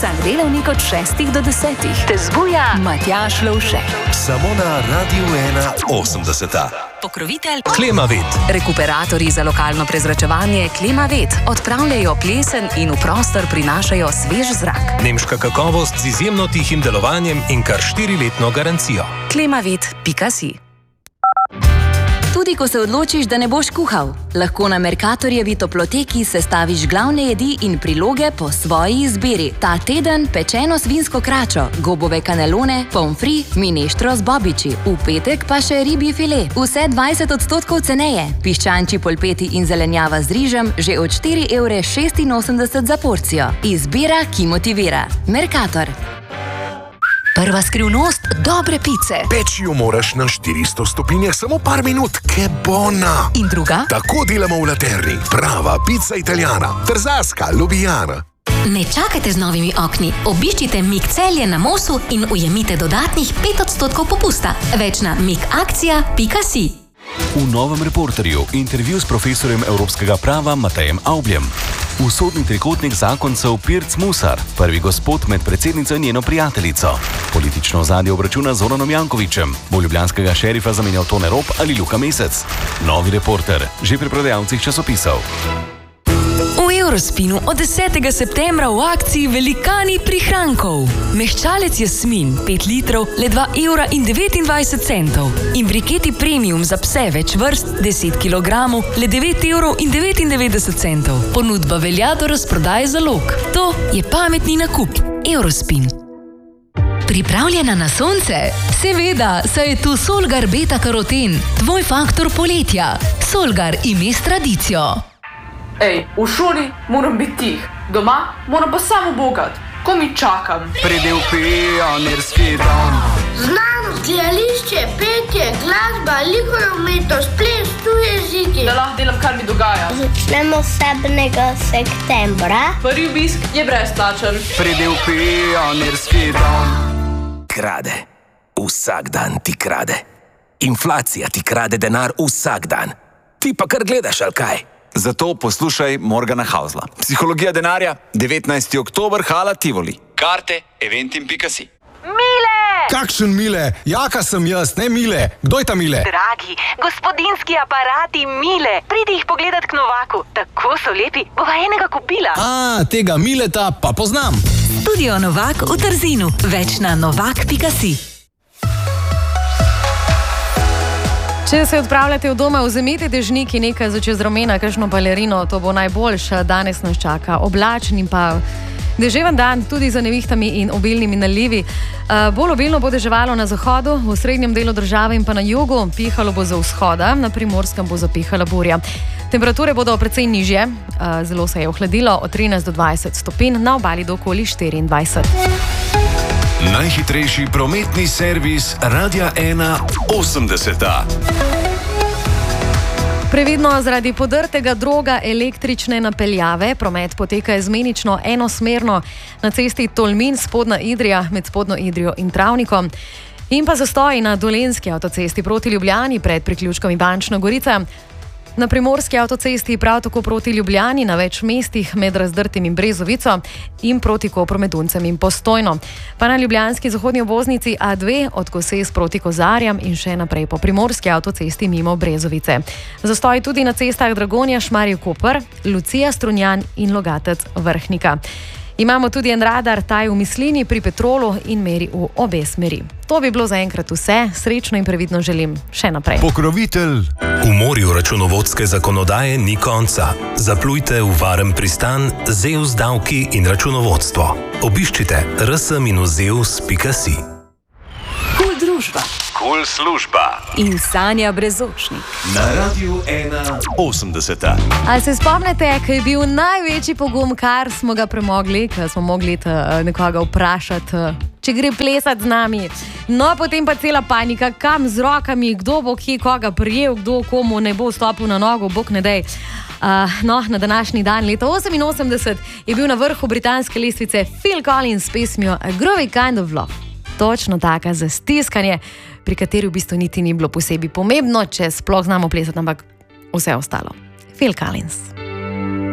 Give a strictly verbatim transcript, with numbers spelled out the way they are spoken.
Vsak delavnik od šestih do desetih te zbuja Matjaž Lovšek. Samo na Radiu ena osemdeseta. Pokrovitelj Klimavet. Rekuperatorji za lokalno prezračevanje Klimavet odpravljajo plesen in v prostor prinašajo svež zrak. Nemška kakovost z izjemno tihim delovanjem in kar štiriletno garancijo. klimavet pika si. Tudi ko se odločiš, da ne boš kuhal, lahko na Mercatorjevi toploteki sestaviš glavne jedi in priloge po svoji izbiri. Ta teden pečeno svinsko kračo, gobove kanelone, pomfri, mineštro z bobiči. V petek pa še ribji file. Vse dvajset odstotkov ceneje. Piščančji polpeti in zelenjava z rižem že od štiri evre šestinosemdeset za porcijo. Izbira, ki motivira. Mercator. Prva skrivnost dobre pice. Peči jo moraš na štiristo stopinjah samo par minut, ke bona. In druga? Tako delamo v Laterni. Prava pica italijana. Trzaska, Ljubljana. Ne čakajte z novimi okni. Obiščite Mik Celje na Mosu in ujemite dodatnih pet odstotkov popusta. Več na mikakcija pika si. V novem Reporterju intervju s profesorjem evropskega prava Matejem Avbljem. Usodni trikotnik zakoncev Pirc Musar, prvi gospod med predsednico in njeno prijateljico. Politično ozadje obračuna z Zoranom Jankovićem, bo ljubljanskega šerifa zamenjal Tone Rop ali Luka Mesec. Novi Reporter, že pri prodajalcih časopisov. V Eurospinu od desetega septembra v akciji velikani prihrankov. Mehčalec Jasmin pet litrov le dva evra in devetindvajset centov. In briketi premium za pse več vrst deset kilogramov le devet evrov in devetindevetdeset centov. Ponudba velja do razprodaje zalog. To je pametni nakup. Eurospin. Pripravljena na sonce? Seveda, saj je tu Solgar beta karoten, tvoj faktor poletja. Solgar ime s tradicijo. Ej, v šoli moram biti tih, doma moram pa samo bogat. Ko mi čakam? Pridel pionirski dom. Znam gledališče, petje, glasba, likovna umetnost, ples, tuji jeziki. Da lahko delam, kar mi dogaja. Začnemo sedmega septembra. Prvi obisk je brezplačen. Pridel pionirski dom. Krade. Vsak dan ti krade. Inflacija ti krade denar vsak dan. Ti pa kar gledaš, ali kaj? Zato poslušaj Morgana Hausla. Psihologija denarja, devetnajsti oktober, hala Tivoli. Karte eventim pika si. Mile! Kakšen Mile? Jaka sem jaz, ne Mile. Kdo je ta Mile? Dragi, gospodinski aparati Mile. Pridi jih pogledat k Novaku. Tako so lepi, bova enega kupila. A, tega Mileta pa poznam. Studio Novak v Trzinu. Več na novak pika si. Če se odpravljate v doma, vzemite dežnik in nekaj za čez ramena, kakšno balerino, to bo najboljša. Danes nas čaka oblačen in pa deževen dan, tudi za nevihtami in obilnimi nalivi. Uh, bolj obilno bo deževalo na zahodu, v srednjem delu države in pa na jugu, pihalo bo za vzhoda, na Primorskem bo zapihala burja. Temperature bodo precej nižje, uh, zelo se je ohladilo, od trinajst do dvajset stopinj, na obali do okoli štiriindvajset. Najhitrejši prometni servis Radia ena osemdeseta. Previdno, zaradi podrtega droga električne napeljave, promet poteka izmenično enosmerno na cesti Tolmin Spodnja Idrija med Spodnjo Idrijo in Travnikom in pa zastoji na Dolenjski avtocesti proti Ljubljani pred priključkom Ivančna Gorica. Na Primorski avtocesti prav tako proti Ljubljani na več mestih med Razdrtim in Brezovico in proti Kopru med Duncem in Postojno. Pa na ljubljanski zahodni obvoznici A dve od Koses proti Kozarjam in še naprej po Primorski avtocesti mimo Brezovice. Zastoj tudi na cestah Dragonja, Šmarje Koper, Lucija Strunjan in Logatec Vrhnika. Imamo tudi en radar, ta je v Mislini pri Petrolu in meri v obe smeri. To bi bilo zaenkrat vse, srečno in previdno želim še naprej. Pokrovitelj. V morju računovodske zakonodaje ni konca. Zaplujte v varen pristan Zeus davki in računovodstvo. Obiščite r s minus zeus pika si. Kul družba. Kul služba. In Sanja Brezočnik. Na Radiu ena osemdeseta. Ali se spomnite, kaj je bil največji pogum, kar smo ga premogli, ker smo mogli nekoga vprašati, če gre plesati z nami. No, potem pa cela panika, kam z rokami, kdo bo kje koga prijel, kdo komu ne bo stopil na nogo, bog ne dej. Uh, no, na današnji dan leta oseminosemdeset je bil na vrhu britanske lestvice Phil Collins s pesmijo A Groovy Kind of Love. Točno taka za stiskanje, pri kateri v bistvu niti ni bilo posebej pomembno, če sploh znamo plesati, ampak vse ostalo. Phil Collins.